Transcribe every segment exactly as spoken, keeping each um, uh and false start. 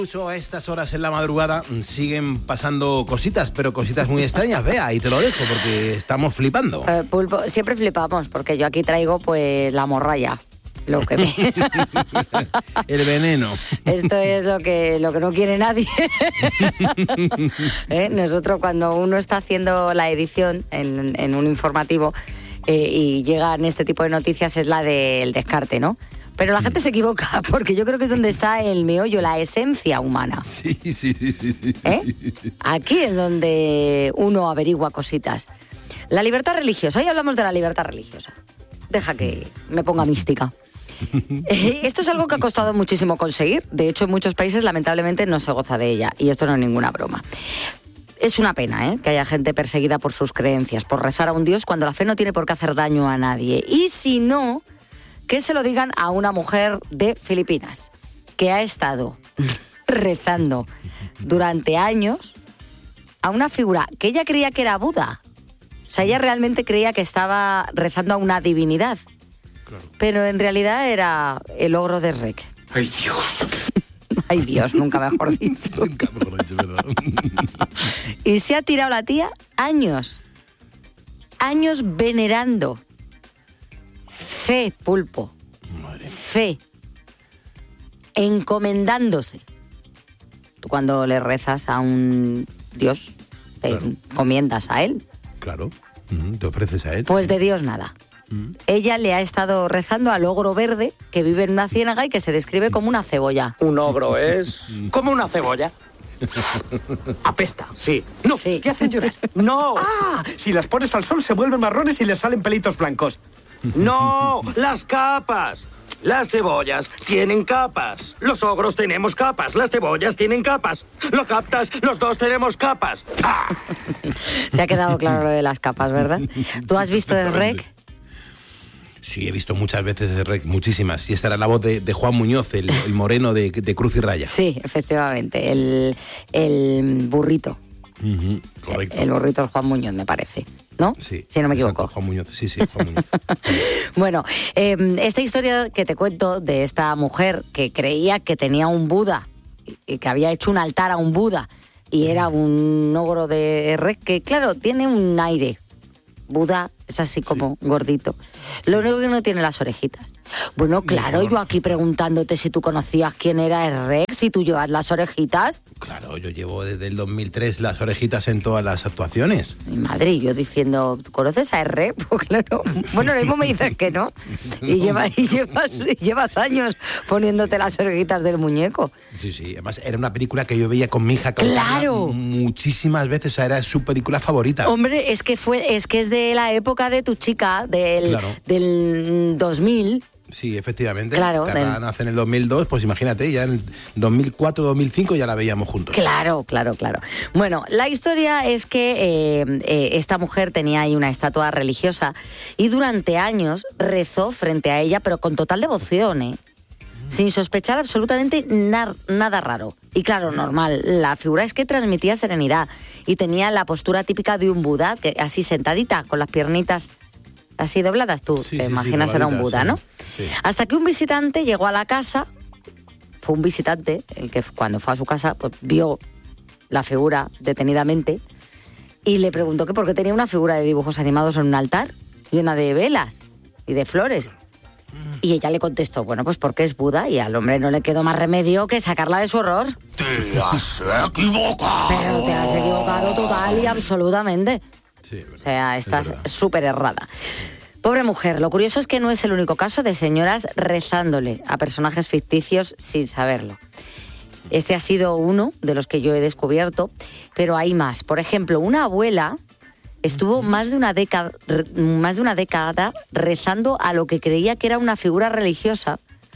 incluso a estas horas en la madrugada siguen pasando cositas, pero cositas muy extrañas. Vea, ahí te lo dejo porque estamos flipando. Eh, Pulpo, siempre flipamos porque yo aquí traigo pues la morralla. Lo que me... El veneno. Esto es lo que, lo que no quiere nadie. ¿Eh? Nosotros cuando uno está haciendo la edición en, en un informativo eh, y llegan este tipo de noticias es la del descarte, ¿no? Pero la gente se equivoca porque yo creo que es donde está el meollo, la esencia humana. Sí, sí, sí, sí, sí. ¿Eh? Aquí es donde uno averigua cositas. La libertad religiosa. Hoy hablamos de la libertad religiosa. Deja que me ponga mística. Eh, esto es algo que ha costado muchísimo conseguir. De hecho, en muchos países, lamentablemente, no se goza de ella. Y esto no es ninguna broma. Es una pena, ¿eh?, que haya gente perseguida por sus creencias, por rezar a un Dios cuando la fe no tiene por qué hacer daño a nadie. Y si no, que se lo digan a una mujer de Filipinas que ha estado rezando durante años a una figura que ella creía que era Buda. O sea, ella realmente creía que estaba rezando a una divinidad. Claro. Pero en realidad era el ogro de Rec. ¡Ay, Dios! ¡Ay, Dios! Nunca mejor dicho. Nunca mejor dicho, ¿verdad? Y se ha tirado la tía años. Años venerando. Fe, Pulpo. Madre. Fe. Encomendándose. Tú cuando le rezas a un Dios, te Claro. encomiendas a él. Claro. Uh-huh. Te ofreces a él. Pues de Dios nada. Uh-huh. Ella le ha estado rezando al ogro verde que vive en una ciénaga y que se describe como una cebolla. Un ogro es como una cebolla. Apesta, sí. No, Sí. te hacen llorar. No. Ah, si las pones al sol se vuelven marrones y les salen pelitos blancos. No, las capas. Las cebollas tienen capas. Los ogros tenemos capas. Las cebollas tienen capas. ¿Lo captas? Los dos tenemos capas. ¡Ah! Te ha quedado claro lo de las capas, ¿verdad? ¿Tú has visto el Rec? Sí, he visto muchas veces el Rec, muchísimas. Y esta era la voz de, de Juan Muñoz, el, el moreno de, de Cruz y Raya. Sí, efectivamente, el, el burrito. Uh-huh. Correcto. El burrito es Juan Muñoz, me parece, ¿no? Sí. Si no me equivoco. Exacto, Juan Muñoz, sí, sí, Juan Muñoz. Bueno, eh, esta historia que te cuento de esta mujer que creía que tenía un Buda y que había hecho un altar a un Buda y era un ogro de Rec, que claro, tiene un aire. Buda es así como sí. gordito. Lo único que no tiene las orejitas. Bueno, claro, Mejor. yo aquí preguntándote si tú conocías quién era el Rec, si tú llevas las orejitas. Claro, yo llevo desde el dos mil tres las orejitas en todas las actuaciones. Mi madre, y yo diciendo, ¿tú conoces a R? Pues claro, bueno, lo mismo me dices que no. Y, lleva, y, llevas, y llevas años poniéndote las orejitas del muñeco. Sí, sí, además era una película que yo veía con mi hija. ¡Claro! Muchísimas veces, o sea, era su película favorita. Hombre, es que fue, es que es de la época de tu chica, del, Claro. del dos mil. Sí, efectivamente. Claro, Carla del- nace en el dos mil dos, pues imagínate, ya en dos mil cuatro, dos mil cinco ya la veíamos juntos. Claro, claro, claro. Bueno, la historia es que eh, eh, esta mujer tenía ahí una estatua religiosa y durante años rezó frente a ella, pero con total devoción, ¿eh? Sin sospechar absolutamente na- nada raro. Y claro, normal, la figura es que transmitía serenidad y tenía la postura típica de un Buda, que así sentadita, con las piernitas así dobladas. Tú Sí, te sí, sí, imaginas era un dobladitas, Buda, sí. ¿no? Sí. Hasta que un visitante llegó a la casa, fue un visitante, el que cuando fue a su casa, pues vio la figura detenidamente y le preguntó que por qué tenía una figura de dibujos animados en un altar llena de velas y de flores. Y ella le contestó, bueno, pues porque es Buda, y al hombre no le quedó más remedio que sacarla de su horror. ¡Te has equivocado! Pero te has equivocado total y absolutamente. Sí, es verdad, O sea, es estás verdad. súper errada. Pobre mujer, lo curioso es que no es el único caso de señoras rezándole a personajes ficticios sin saberlo. Este ha sido uno de los que yo he descubierto, pero hay más. Por ejemplo, una abuela estuvo más de una década, más de una década rezando a lo que creía que era una figura religiosa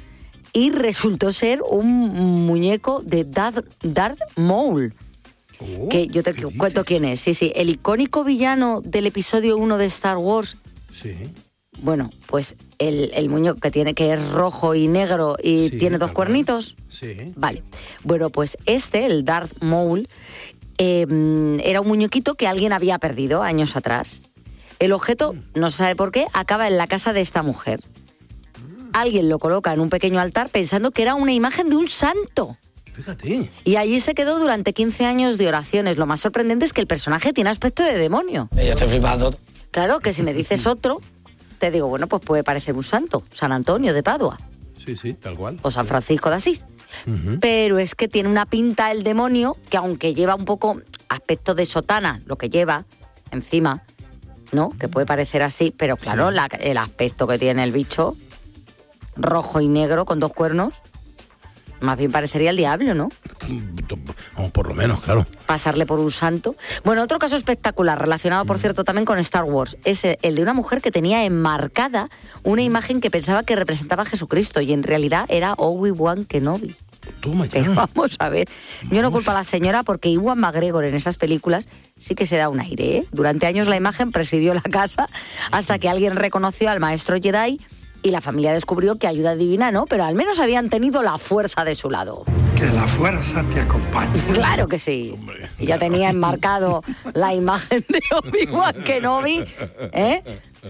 y resultó ser un muñeco de Darth, Darth Maul. Oh, Que yo te ¿qué cuento dices? quién es. Sí, sí, el icónico villano del episodio uno de Star Wars. Sí. Bueno, pues el, el muñeco que tiene que es rojo y negro y Sí, tiene dos tal cual. cuernitos. Sí. Vale. Bueno, pues este, el Darth Maul, eh, era un muñequito que alguien había perdido años atrás. El objeto, no se sabe por qué, acaba en la casa de esta mujer. Alguien lo coloca en un pequeño altar pensando que era una imagen de un santo. Fíjate. Y allí se quedó durante quince años de oraciones. Lo más sorprendente es que el personaje tiene aspecto de demonio. Yo estoy flipando. Claro, que si me dices otro, te digo, bueno, pues puede parecer un santo. San Antonio de Padua. Sí, sí, tal cual. O San Francisco de Asís. Uh-huh. Pero es que tiene una pinta el demonio que, aunque lleva un poco aspecto de sotana, lo que lleva encima, ¿no? Que puede parecer así, pero claro, Sí. la, el aspecto que tiene el bicho, rojo y negro con dos cuernos, más bien parecería el diablo, ¿no? Vamos, por lo menos, claro. Pasarle por un santo. Bueno, otro caso espectacular, relacionado, por cierto, también con Star Wars, es el de una mujer que tenía enmarcada una imagen que pensaba que representaba a Jesucristo y en realidad era Obi-Wan Kenobi. Toma ya. Pero vamos a ver, yo no culpo a la señora porque Ewan McGregor en esas películas sí que se da un aire, ¿eh? Durante años la imagen presidió la casa hasta que alguien reconoció al maestro Jedi y la familia descubrió que ayuda divina no, pero al menos habían tenido la fuerza de su lado. Que la fuerza te acompañe. Claro que sí. Hombre. Y ya tenía enmarcado la imagen de Obi-Wan Kenobi, ¿eh?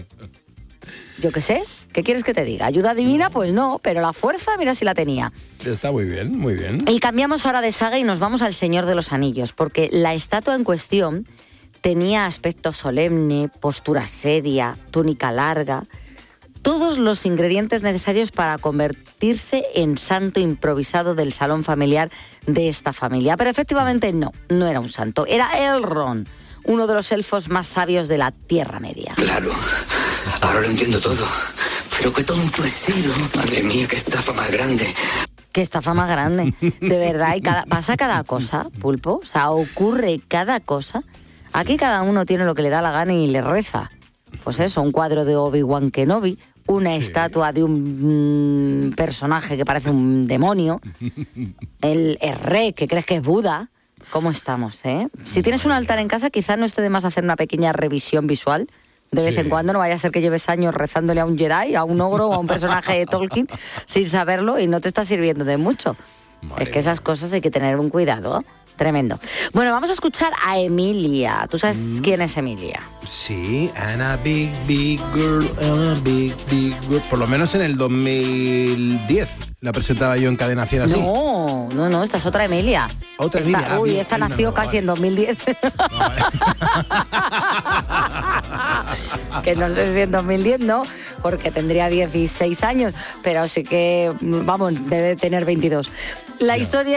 Yo qué sé, ¿qué quieres que te diga? ¿Ayuda divina? Pues no, pero la fuerza, mira si la tenía. Está muy bien, muy bien. Y cambiamos ahora de saga y nos vamos al Señor de los Anillos, porque la estatua en cuestión tenía aspecto solemne, postura seria, túnica larga, todos los ingredientes necesarios para convertirse en santo improvisado del salón familiar de esta familia. Pero efectivamente no, no era un santo, era Elrond, uno de los elfos más sabios de la Tierra Media. Claro, ahora lo entiendo todo. Pero qué tonto he sido. Madre mía, qué estafa más grande. Qué estafa más grande, de verdad. Y cada, pasa cada cosa, Pulpo. O sea, ocurre cada cosa. Aquí cada uno tiene lo que le da la gana y le reza. Pues eso, un cuadro de Obi-Wan Kenobi, una Sí. estatua de un mm, personaje que parece un demonio, el Erre, que crees que es Buda. ¿Cómo estamos, eh? Si tienes un altar en casa, quizás no esté de más hacer una pequeña revisión visual. De vez Sí. en cuando, no vaya a ser que lleves años rezándole a un Jedi, a un ogro o a un personaje de Tolkien sin saberlo y no te está sirviendo de mucho. Madre es que esas mía. cosas hay que tener un cuidado tremendo. Bueno, vamos a escuchar a Emilia. ¿Tú sabes Mm. quién es Emilia? Sí, Anna Big Big Girl, Anna Big Big Girl. Por lo menos en el dos mil diez la presentaba yo en Cadena Cien así. No, no, no, esta es otra Emilia. Otra Esta- Emilia. Ah, Uy, bien, esta hay una nació nueva, casi en vale. dos mil diez. No, vale. Que no sé si en dos mil diez no, porque tendría dieciséis años, pero sí que, vamos, debe tener veintidós. La historia